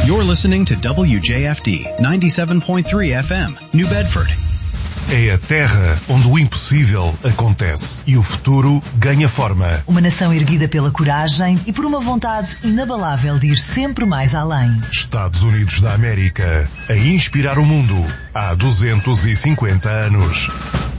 You're listening to WJFD 97.3 FM, New Bedford. É a terra onde o impossível acontece e o futuro ganha forma. Uma nação erguida pela coragem e por uma vontade inabalável de ir sempre mais além. Estados Unidos da América, a inspirar o mundo há 250 anos.